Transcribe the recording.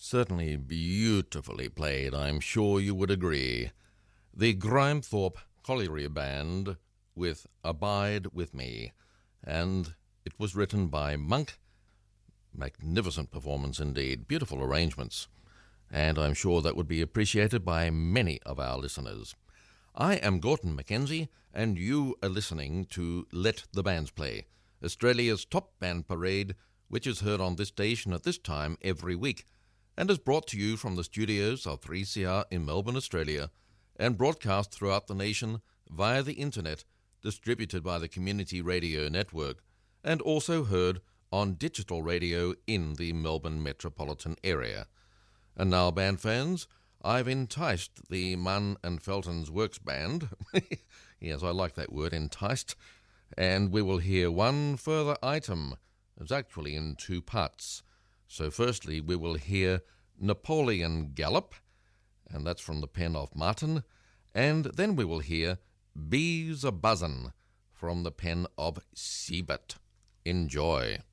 Certainly beautifully played, I'm sure you would agree. The Grimethorpe Colliery Band with Abide With Me, and it was written by Monk. Magnificent performance indeed, beautiful arrangements, and I'm sure that would be appreciated by many of our listeners. I am Gordon Mackenzie, and you are listening to Let the Bands Play, Australia's top band parade, which is heard on this station at this time every week, and is brought to you from the studios of 3CR in Melbourne, Australia, and broadcast throughout the nation via the internet, distributed by the Community Radio Network, and also heard on digital radio in the Melbourne metropolitan area. And now, band fans, I've enticed the Munn and Felton's Works Band. Yes, I like that word, enticed. And we will hear one further item. It's actually in two parts. So firstly, we will hear Napoleon Gallop, and that's from the pen of Martin. And then we will hear Bees A Buzzin' from the pen of Siebert. Enjoy.